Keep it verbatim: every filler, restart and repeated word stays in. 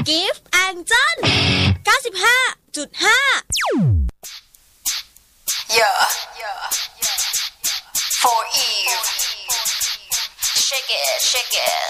กิฟต์แองเจิลเก้าสิบห้าจุดห้า Yeah for Eve shake it shake it